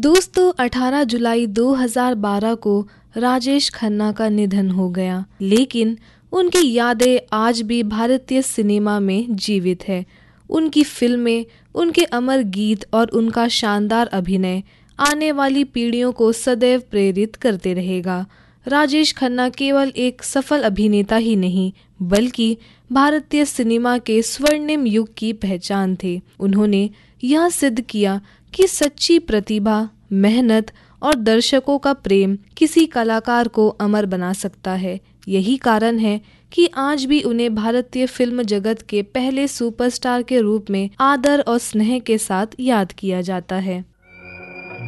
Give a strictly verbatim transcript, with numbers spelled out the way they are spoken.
दोस्तों, अठारह जुलाई दो हज़ार बारह को राजेश खन्ना का निधन हो गया, लेकिन उनकी यादें आज भी भारतीय सिनेमा में जीवित है। उनकी फिल्में, उनके अमर गीत और उनका शानदार अभिनय आने वाली पीढ़ियों को सदैव प्रेरित करते रहेगा। राजेश खन्ना केवल एक सफल अभिनेता ही नहीं, बल्कि भारतीय सिनेमा के स्वर्णिम युग की पहचान थे। उन्होंने यह सिद्ध किया कि सच्ची प्रतिभा, मेहनत और दर्शकों का प्रेम किसी कलाकार को अमर बना सकता है। यही कारण है कि आज भी उन्हें भारतीय फिल्म जगत के पहले सुपरस्टार के रूप में आदर और स्नेह के साथ याद किया जाता है।